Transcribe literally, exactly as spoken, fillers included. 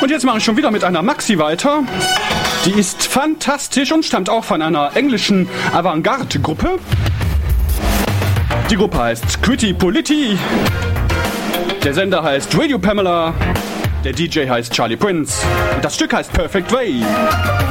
Und jetzt mache ich schon wieder mit einer Maxi weiter. Die ist fantastisch und stammt auch von einer englischen Avantgarde-Gruppe. Die Gruppe heißt Quitty Politti. Der Sender heißt Radio Pamela. Der D J heißt Charlie Prince. Und das Stück heißt Perfect Way.